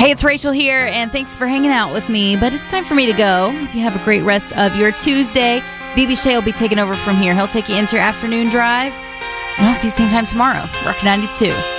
Hey, it's Rachel here, and thanks for hanging out with me. But it's time for me to go. Hope you have a great rest of your Tuesday. BB Shea will be taking over from here. He'll take you into your afternoon drive, and I'll see you same time tomorrow. Rock 92.